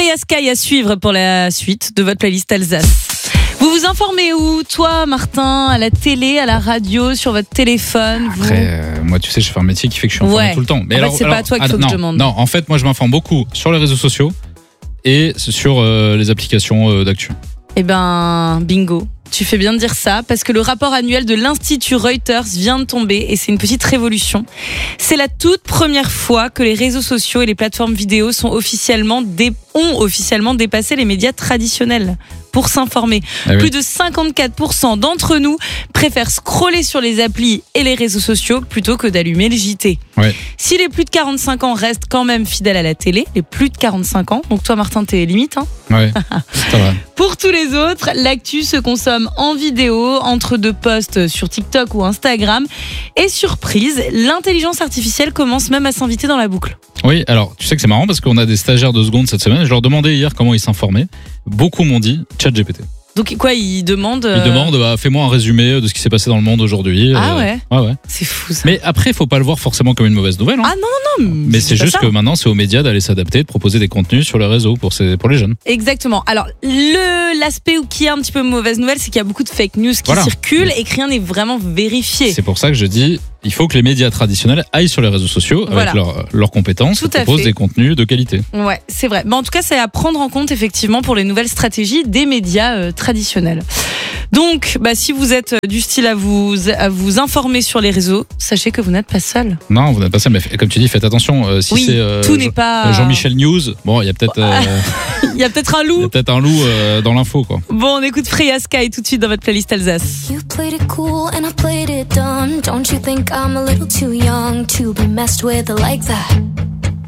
Freya Sky à suivre pour la suite de votre playlist Alsace. Vous vous informez où, toi, Martin? À la télé, à la radio, sur votre téléphone? Après, moi, tu sais, je fais un métier qui fait que je suis informé tout le temps. Mais c'est pas à toi qu'il faut que je demande. Non, en fait, moi, je m'informe beaucoup sur les réseaux sociaux et sur les applications d'actu. Eh ben, bingo. Tu fais bien de dire ça, parce que le rapport annuel de l'Institut Reuters vient de tomber et c'est une petite révolution. C'est la toute première fois que les réseaux sociaux et les plateformes vidéo ont officiellement dépassé les médias traditionnels pour s'informer. Plus de 54% d'entre nous préfèrent scroller sur les applis et les réseaux sociaux plutôt que d'allumer le JT. Ouais. Si les plus de 45 ans restent quand même fidèles à la télé, les plus de 45 ans, donc toi Martin t'es limite, hein. Ouais, ça va. Pour tous les autres, l'actu se consomme en vidéo, entre deux posts sur TikTok ou Instagram. Et surprise, l'intelligence artificielle commence même à s'inviter dans la boucle. Oui, alors tu sais que c'est marrant parce qu'on a des stagiaires de seconde cette semaine. Je leur demandais hier comment ils s'informaient. Beaucoup m'ont dit ChatGPT. Donc quoi, ils demandent fais-moi un résumé de ce qui s'est passé dans le monde aujourd'hui. Ah ouais. Ouais. C'est fou ça. Mais après, il faut pas le voir forcément comme une mauvaise nouvelle. Hein. Ah non. Mais c'est juste que maintenant, c'est aux médias d'aller s'adapter, de proposer des contenus sur les réseaux pour les jeunes. Exactement. Alors, l'aspect qui est un petit peu mauvaise nouvelle, c'est qu'il y a beaucoup de fake news qui circulent et que rien n'est vraiment vérifié. C'est pour ça que je dis, il faut que les médias traditionnels aillent sur les réseaux sociaux avec leurs compétences et proposent des contenus de qualité. Ouais, c'est vrai. Mais en tout cas, c'est à prendre en compte effectivement pour les nouvelles stratégies des médias traditionnels. Donc, si vous êtes du style à vous informer sur les réseaux, sachez que vous n'êtes pas seul. Non, vous n'êtes pas seul, mais comme tu dis, faites attention. Si c'est tout n'est pas Jean-Michel News, bon, il y a peut-être il y a peut-être un loup. Il y a peut-être un loup dans l'info, quoi. Bon, on écoute Freya Sky tout de suite dans votre playlist Alsace. You played it cool and I played it dumb. Don't you think I'm a little too young to be messed with like that?